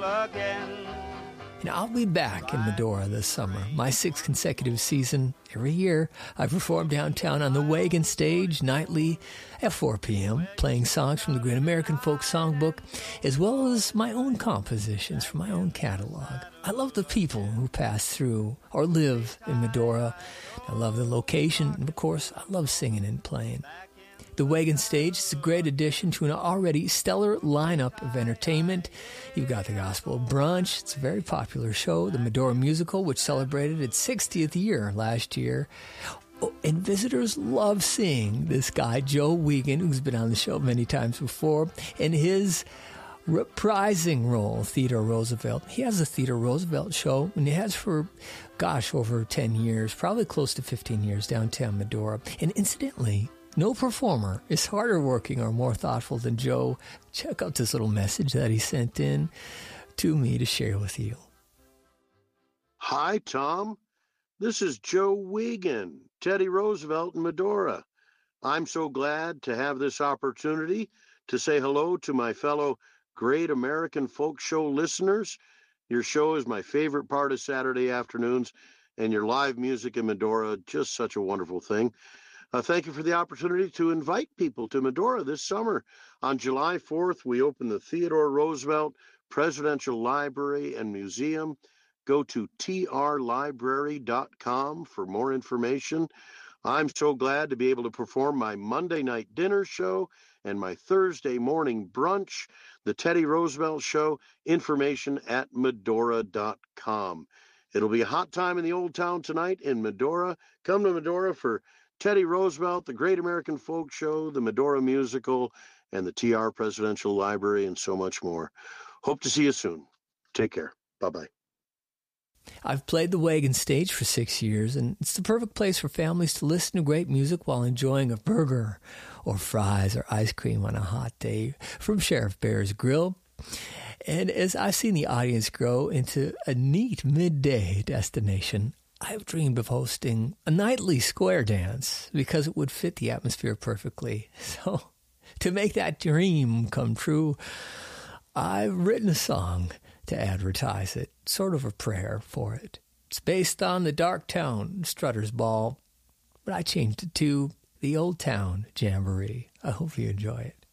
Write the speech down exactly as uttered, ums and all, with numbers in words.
again. And I'll be back in Medora this summer, my sixth consecutive season. Every year, I perform downtown on the Wagon Stage nightly at four p.m., playing songs from the Great American Folk Songbook, as well as my own compositions from my own catalog. I love the people who pass through or live in Medora. I love the location, and of course, I love singing and playing. The Wagon Stage is a great addition to an already stellar lineup of entertainment. You've got the Gospel Brunch. It's a very popular show. The Medora Musical, which celebrated its sixtieth year last year. Oh, and visitors love seeing this guy, Joe Wiegand, who's been on the show many times before, and his reprising role, Theodore Roosevelt. He has a Theodore Roosevelt show, and he has for, gosh, over ten years, probably close to fifteen years downtown Medora. And incidentally, no performer is harder working or more thoughtful than Joe. Check out this little message that he sent in to me to share with you. Hi, Tom. This is Joe Wiegand, Teddy Roosevelt in Medora. I'm so glad to have this opportunity to say hello to my fellow Great American Folk Show listeners. Your show is my favorite part of Saturday afternoons, and your live music in Medora, just such a wonderful thing. Uh, thank you for the opportunity to invite people to Medora this summer. On July fourth, we open the Theodore Roosevelt Presidential Library and Museum. Go to T R library dot com for more information. I'm so glad to be able to perform my Monday night dinner show and my Thursday morning brunch, the Teddy Roosevelt Show. Information at medora dot com. It'll be a hot time in the Old Town tonight in Medora. Come to Medora for Teddy Roosevelt, the Great American Folk Show, the Medora Musical, and the T R Presidential Library, and so much more. Hope to see you soon. Take care. Bye-bye. I've played the Wagon Stage for six years, and it's the perfect place for families to listen to great music while enjoying a burger or fries or ice cream on a hot day from Sheriff Bear's Grill. And as I've seen the audience grow into a neat midday destination, I've dreamed of hosting a nightly square dance because it would fit the atmosphere perfectly. So to make that dream come true, I've written a song to advertise it, sort of a prayer for it. It's based on the Darktown Strutters Ball, but I changed it to the Old Town Jamboree. I hope you enjoy it.